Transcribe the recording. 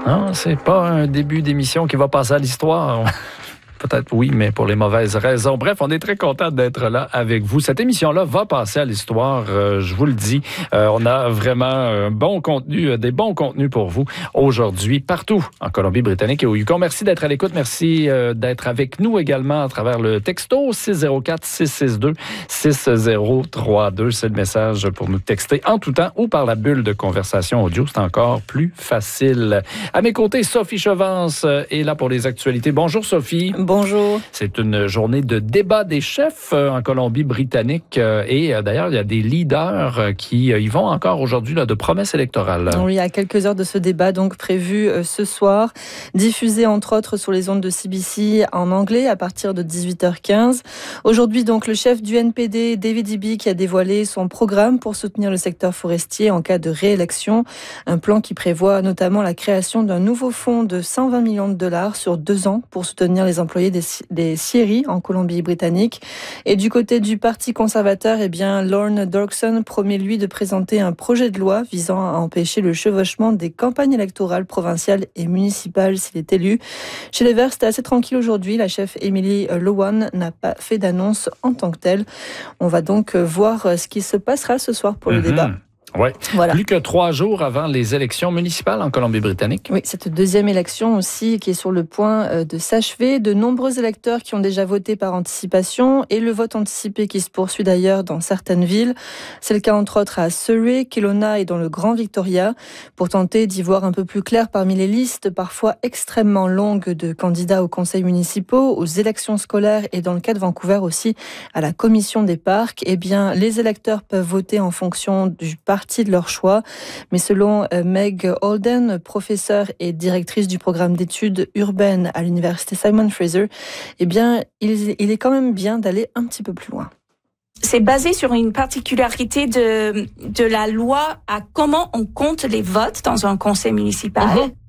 Non, c'est pas un début d'émission qui va passer à l'histoire. Peut-être oui, mais pour les mauvaises raisons. Bref, on est très content d'être là avec vous. Cette émission-là va passer à l'histoire, je vous le dis. On a vraiment un bon contenu, des bons contenus pour vous aujourd'hui, partout en Colombie-Britannique et au Yukon. Merci d'être à l'écoute. Merci d'être avec nous également à travers le texto 604-662-6032. C'est le message pour nous texter en tout temps ou par la bulle de conversation audio. C'est encore plus facile. À mes côtés, Sophie Chevance est là pour les actualités. Bonjour Sophie. Bonjour. C'est une journée de débat des chefs en Colombie-Britannique et d'ailleurs, il y a des leaders qui y vont encore aujourd'hui là, de promesses électorales. Oui, à quelques heures de ce débat donc prévu ce soir, diffusé entre autres sur les ondes de CBC en anglais à partir de 18h15. Aujourd'hui donc le chef du NPD, David Eby, qui a dévoilé son programme pour soutenir le secteur forestier en cas de réélection. Un plan qui prévoit notamment la création d'un nouveau fonds de 120 millions de dollars sur 2 ans pour soutenir les employés des scieries en Colombie-Britannique. Et du côté du Parti conservateur, Lorne Dorkson promet lui de présenter un projet de loi visant à empêcher le chevauchement des campagnes électorales provinciales et municipales s'il est élu. Chez les Verts, c'était assez tranquille aujourd'hui. La chef Emily Lowan n'a pas fait d'annonce en tant que telle. On va donc voir ce qui se passera ce soir pour le débat. Oui. Voilà. Plus que 3 jours avant les élections municipales en Colombie-Britannique. Oui, cette deuxième élection aussi qui est sur le point de s'achever. De nombreux électeurs qui ont déjà voté par anticipation et le vote anticipé qui se poursuit d'ailleurs dans certaines villes. C'est le cas entre autres à Surrey, Kelowna et dans le Grand Victoria. Pour tenter d'y voir un peu plus clair parmi les listes parfois extrêmement longues de candidats aux conseils municipaux, aux élections scolaires et dans le cas de Vancouver aussi à la commission des parcs, les électeurs peuvent voter en fonction du parti de leur choix. Mais selon Meg Holden, professeure et directrice du programme d'études urbaines à l'université Simon Fraser, il est quand même bien d'aller un petit peu plus loin. C'est basé sur une particularité de la loi à comment on compte les votes dans un conseil municipal.